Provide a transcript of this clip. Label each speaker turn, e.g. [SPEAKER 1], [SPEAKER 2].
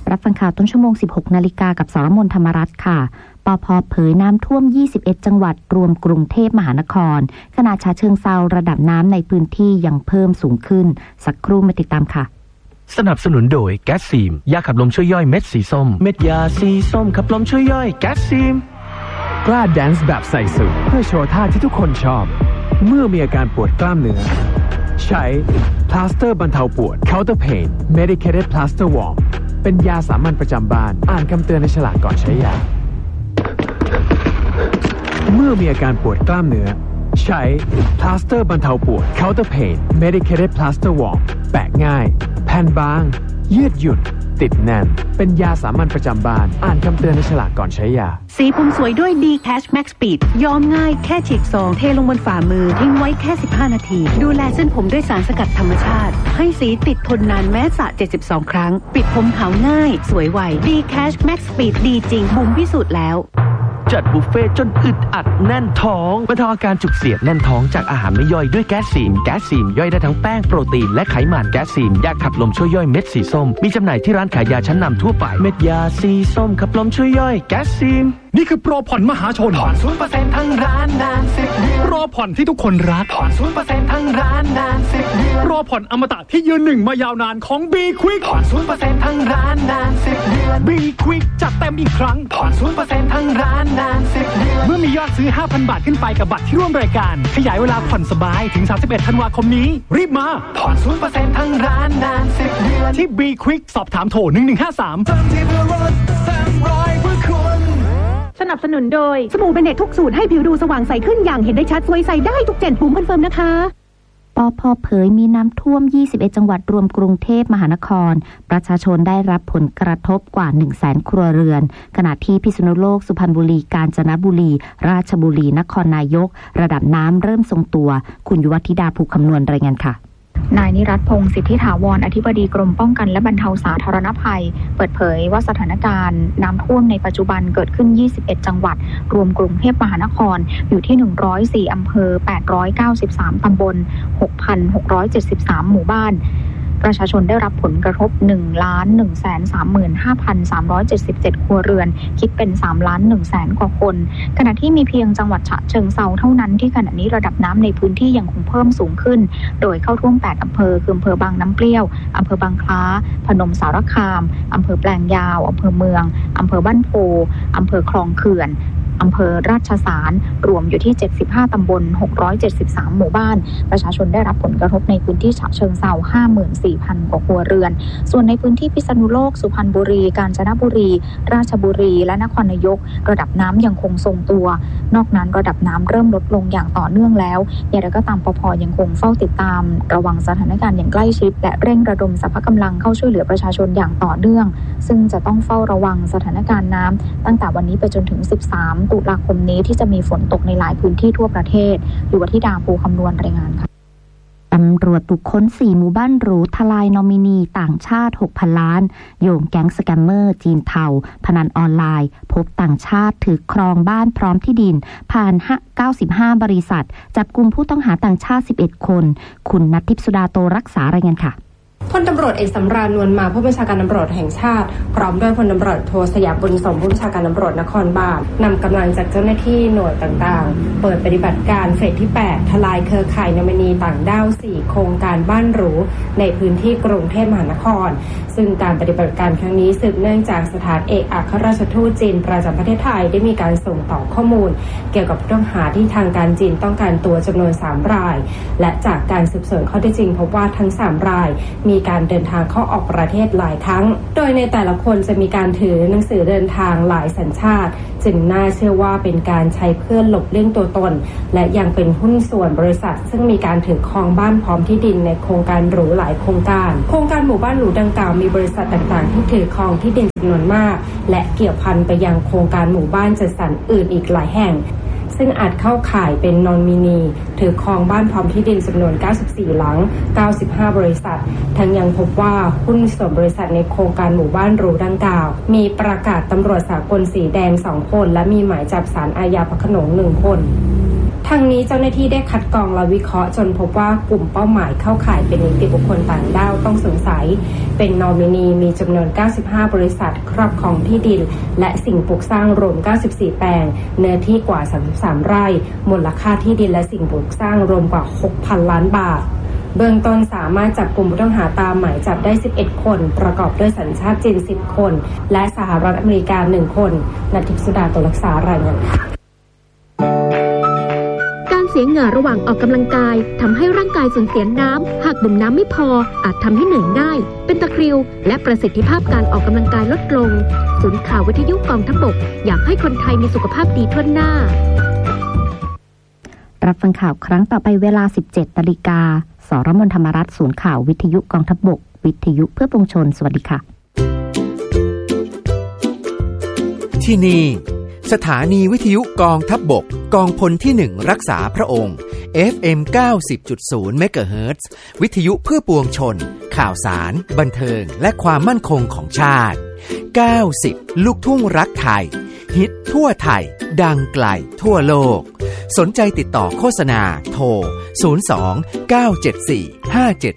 [SPEAKER 1] รับฟังข่าวต้นชั่วโมง 16 นาฬิกากับสรมนธรรมรัตน์ค่ะปภ.เผยน้ำท่วม21จังหวัดรวมกรุงเทพมหานครขณะฉะเชิงเทราระดับน้ำในพื้นที่ยังเพิ่มสูงขึ้นสักครู่มาติดตามค่ะ
[SPEAKER 2] สนับสนุนโดยแก๊สซีมยาขับลมช่วยย่อยเม็ดสีส้มเม็ดยาสีส้มขับลมช่วยย่อยแก๊สซีม
[SPEAKER 3] กล้าแดนซ์แบบใส่สุดเพื่อโชว์ท่าที่ทุกคนชอบเมื่อมีอาการปวดกล้ามเนื้อใช้พลาสเตอร์บรรเทาปวด Counter Pain Medicated Plaster Warm เป็นยาสามัญประจำบ้านอ่านคำเตือนในฉลากก่อนใช้ยาเมื่อมีอาการปวดกล้ามเนื้อใช้พลาสเตอร์บรรเทาปวด Counter Pain Medicated Plaster Warm แปะง่ายแผ่นบางยืดหยุ่นติดแน่นเป็นยาสามัญประจำบ้านอ่านคำเตือนในฉลากก่อนใช้ยา
[SPEAKER 4] สีผมสวยด้วย D Cash Max Speed ย้อมง่ายแค่ฉีกซองเทลงบนฝ่ามือทิ้งไว้แค่15นาทีดูแลเส้นผมด้วยสารสกัดธรรมชาติให้สีติดทนนานแม้สระ72ครั้งปิดผมขาวง่ายสวยไว D Cash Max Speed ดีจริงบุ๋มพิสูจน์แล้ว
[SPEAKER 2] จัดบุฟเฟ่จนอึดอัดแน่นท้องบรรเทาอาการจุกเสียดแน่นท้องจากอาหารไม่ย่อยด้วยแก๊สซีมย่อยได้ทั้งแป้งโปรตีนและไขมันแก๊สซีมยาขับลมช่วยย่อยเม็ดสีส้มมีจำหน่ายที่ร้านขายยาชั้นนำทั่วไปเม็ดยาสีส้มขับลมช่วยย่อยแก๊สซีม
[SPEAKER 5] นี่คือโปรผ่อนมหาชนผ่อน 0% ทั้งร้านนาน10เดือนโปรผ่อนที่ทุกคนรักผ่อน 0% ทั้งร้านนาน10เดือนโปรผ่อนอมตะที่ยืนหนึ่งมายาวนานของ B Quick ผ่อน 0% ทั้งร้านนาน10เดือน B Quick จัดเต็มอีกครั้งผ่อน 0% ทั้งร้านนาน10เดือนเมื่อมียอดซื้อ 5,000 บาทขึ้นไปกับบัตรที่ร่วมรายการขยายเวลาผ่อนสบายถึง31ธันวาคมนี้รีบมาผ่อน 0% ทั้งร้านนาน10เดือนที่ B Quick สอบถามโทร1153เติมที่เพื่อรถเต็มร้อยเพื่อคุณ
[SPEAKER 4] สนับสนุนโดยสบู่เบเนตทุกสูตรให้ผิวดูสว่างใสขึ้นอย่างเห็นได้ชัดสวยใสได้ทุก7ปุ่มคอนเฟิร์มนะคะ
[SPEAKER 1] ปภ.เผยมีน้ำท่วม21จังหวัดรวมกรุงเทพมหานครประชาชนได้รับผลกระทบกว่า 100,000 ครัวเรือนขณะที่พิษณุโลกสุพรรณบุรีกาญจนบุรีราชบุรีนครนายกระดับน้ำเริ่มทรงตัวคุณยุวธิดาภูคำนวณรายงานค่ะ
[SPEAKER 6] นายนิรัตน์พงศ์สิทธิถาวรอธิบดีกรมป้องกันและบรรเทาสาธารณภัยเปิดเผยว่าสถานการณ์น้ำท่วมในปัจจุบันเกิดขึ้น21จังหวัดรวมกรุงเทพมหานครอยู่ที่104อำเภอ893ตำบล 6,673 หมู่บ้านประชาชนได้รับผลกระทบ 1,135,377 ครัวเรือนคิดเป็น 3,100,000 กว่าคนขณะที่มีเพียงจังหวัดฉะเชิงเทราเท่านั้นที่ขณะนี้ระดับน้ำในพื้นที่ยังคงเพิ่มสูงขึ้นโดยเข้าท่วม8อำเภอคืออำเภอบางน้ำเปรี้ยวอำเภอบางคล้าพนมสารคามอำเภอแปลงยาวอำเภอเมืองอำเภอบ้านโพอำเภอคลองเขื่อนอำเภอราชสารรวมอยู่ที่75ตำบล673หมู่บ้านประชาชนได้รับผลกระทบในพื้นที่ฉะเชิงเทรา 54,000 กว่าครัวเรือนส่วนในพื้นที่พิษณุโลกสุพรรณบุรีกาญจนบุรีราชบุรีและนครนายกระดับน้ำยังคงทรงตัวนอกนั้นระดับน้ำเริ่มลดลงอย่างต่อเนื่องแล้วอย่างไรก็ตามปภ.ยังคงเฝ้าติดตามระวังสถานการณ์อย่างใกล้ชิดและเร่งระดมสรรพกำลังเข้าช่วยเหลือประชาชนอย่างต่อเนื่องซึ่งจะต้องเฝ้าระวังสถานการณ์น้ำตั้งแต่วันนี้ไปจนถึง13ตุลาคมนี้ที่จะมีฝนตกในหลายพื้นที่ทั่วประเทศอยู่ที่ดาภูคำนวณรายงานค่ะ
[SPEAKER 1] ตำรวจบุคคล4หมู่บ้านหรูทลายนอมินีต่างชาติ 6,000 ล้านโยงแก๊งสแกมเมอร์จีนเทาพนันออนไลน์พบต่างชาติถือครองบ้านพร้อมที่ดินผ่าน95บริษัทจับกุมผู้ต้องหาต่างชาติ11คนคุณณัฐทิพย์สุดาโตรักษารายงานค่ะ
[SPEAKER 7] พลตำรวจเอกสำราญนวลมาผู้บัญชาการตำรวจแห่งชาติพร้อมด้วยพลตำรวจโทสยามบุญสมผู้บัญชาการตำรวจนครบาลนำกำลังจากเจ้าหน้าที่หน่วยต่างๆเปิดปฏิบัติการเฟสที่8ทลายเครือข่ายนอมินีต่างด้าว4โครงการบ้านหรูในพื้นที่กรุงเทพมหานครซึ่งการปฏิบัติการครั้งนี้สืบเนื่องจากสถานเอกอัครราชทูตจีนประจำประเทศไทยได้มีการส่งต่อข้อมูลเกี่ยวกับผู้ต้องหาที่ทางการจีนต้องการตัวจำนวน3รายและจากการสืบสวนข้อเท็จจริงพบว่าทั้ง3รายมีการเดินทางเข้าออกประเทศหลายครั้งโดยในแต่ละคนจะมีการถือหนังสือเดินทางหลายสัญชาติจึงน่าเชื่อว่าเป็นการใช้เพื่อหลบเลี่ยงตัวตนและยังเป็นหุ้นส่วนบริษัทซึ่งมีการถือครองบ้านพร้อมที่ดินในโครงการหรูหลายโครงการหมู่บ้านหรูดังกล่าวมีบริษัทต่างๆที่ถือครองที่ดินจำนวนมากและเกี่ยวพันไปยังโครงการหมู่บ้านจัดสรรอื่นอีกหลายแห่งซึ่งอาจเข้าข่ายเป็นนอมินีถือครองบ้านพร้อมที่ดินจำนวน94หลัง95บริษัททั้งยังพบว่าหุ้นส่วนบริษัทในโครงการหมู่บ้านหรูดังกล่าวมีประกาศตำรวจสากลสีแดง2คนและมีหมายจับศาลอาญาพระโขนง1คนทางนี้เจ้าหน้าที่ได้คัดกรองและวิเคราะห์จนพบว่ากลุ่มเป้าหมายเข้าข่ายเป็นนิติบุคคลต่างด้าวต้องสงสัยเป็นนอมินีมีจำนวน95บริษัทครอบครองที่ดินและสิ่งปลูกสร้างรวม94แปลงเนื้อที่กว่า33ไร่มูลค่าที่ดินและสิ่งปลูกสร้างรวมกว่า 6,000 ล้านบาทเบื้องต้นสามารถจับกลุ่มผู้ต้องหาตามหมายจับได้11คนประกอบด้วยสัญชาติจีน10คนและสหรัฐอเมริกา1คนณทิพย์สุดาตัวรักษารายงานค่ะ
[SPEAKER 8] เสียเหงื่อระหว่างออกกำลังกายทำให้ร่างกายสูญเสียน้ำหากดื่มน้ำไม่พออาจทำให้เหนื่อยง่ายเป็นตะคริวและประสิทธิภาพการออกกำลังกายลดลงศูนย์ข่าววิทยุกองทัพบกอยากให้คนไทยมีสุขภาพดีทั่วหน้า
[SPEAKER 1] รับฟังข่าวครั้งต่อไปเวลา 17 นาฬิกาสรมนธรรมรัฐศูนย์ข่าววิทยุกองทัพบกวิทยุเพื่อปวงชนสวัสดีค่ะ
[SPEAKER 9] ที่นี่สถานีวิทยุกองทัพบกกองพลที่1รักษาพระองค์ FM 90.0 เมกะเฮิรตซ์วิทยุเพื่อปวงชนข่าวสารบันเทิงและความมั่นคงของชาติ90ลูกทุ่งรักไทยฮิตทั่วไทยดังไกลทั่วโลกสนใจติดต่อโฆษณาโทร02 974 5700